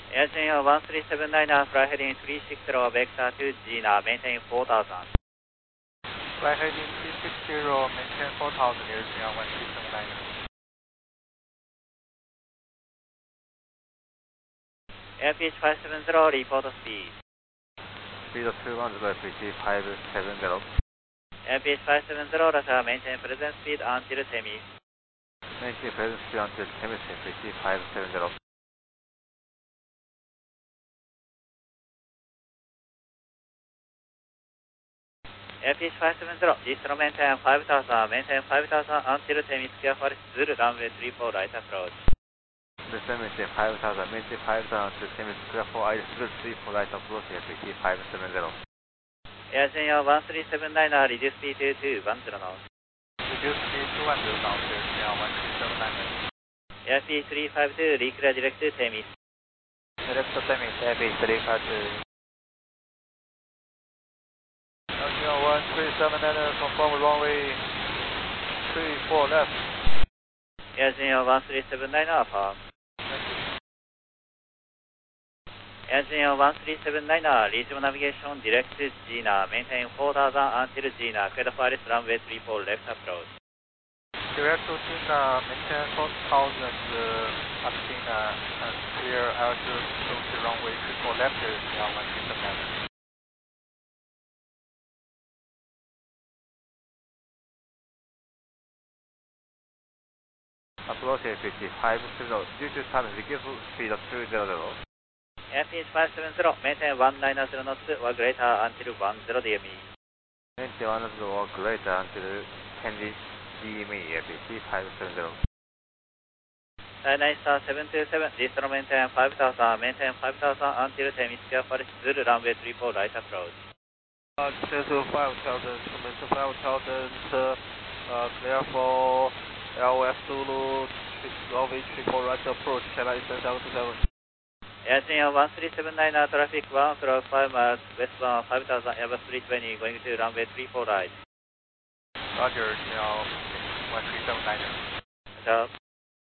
AirChannel 1379, fly heading 360, vector to Gina, maintain 4000. Fly heading 360, maintain 4000, AirChannel 1379. Airfish 570, report speed. Speed 210, FPC 570. Airfish 570, Russia, maintain present speed until Temis. Maintain present speed until Temis, FPC 570. Airfish 570, distro maintain 5000, maintain 5000 until Temis, clear for Zulu, runway 34, right approach. Descend maintain 5000, maintain 5000 until Temis, clear for Zulu 34, right approach, FPC 570. AirChannel 1379, reduce speed to 210 knots. Reduce speed to 210 knots, AirChannel 1379. Airfish 352, declare direct to Temis. Direct to Temis, Airfish 352. AirChannel 1379, confirm runway 34 left. AirChannel 1379, Alpha. AirChannel 1379, resume navigation direct to Gina, maintain 4000 until Gina, clear for runway 34, left approach. Direct to Gina, maintain 4000 at Gina, and clear altitude to runway 34 left, AirChannel 1379. Approach FPC 570, due to time, reduce speed 200. Airfish 570, maintain 190 knots or greater until 10 DME. Maintain 100 or greater until 10 DME, FPC 570. Skyline Star 727, distro maintain 5000, maintain 5000 until Temis, clear for Zulu, runway 34, right approach. Descend to 5000, maintain 5000, clear for LF Zulu, runway 34, right approach, China Eastern 727. AirChannel 1379, traffic 1/5 miles, westbound 5000, Airbus 320, going to runway 34 right. Roger, AirChannel 1379. So,